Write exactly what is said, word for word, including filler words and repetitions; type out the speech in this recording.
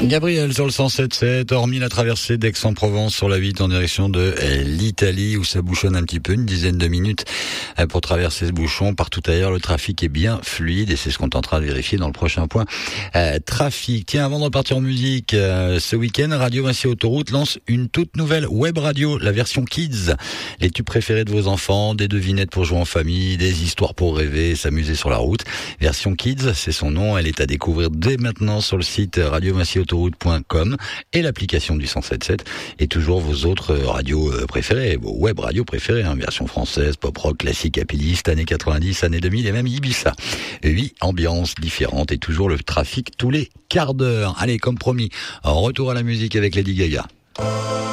Gabriel sur le cent sept sept, hormis la traversée d'Aix-en-Provence sur la huit en direction de l'Italie où ça bouchonne un petit peu, une dizaine de minutes pour traverser ce bouchon. Partout ailleurs, le trafic est bien fluide et c'est ce qu'on tentera de vérifier dans le prochain point euh, trafic. Tiens, avant de repartir en musique, euh, ce week-end, Radio Vinci Autoroute lance une toute nouvelle web radio, la version Kids. Les tubes préférés de vos enfants, des devinettes pour jouer en famille, des histoires pour rêver, s'amuser sur la route. Version Kids, c'est son nom, elle est à découvrir dès maintenant sur le site radio vinci autoroute point com et l'application du cent sept sept et toujours vos autres radios préférées, vos web radios préférées, hein, version française, pop rock, classique, happylist, années quatre-vingt-dix, années deux mille et même Ibiza. Huit ambiances différentes et toujours le trafic tous les quarts d'heure. Allez, comme promis, retour à la musique avec Lady Gaga.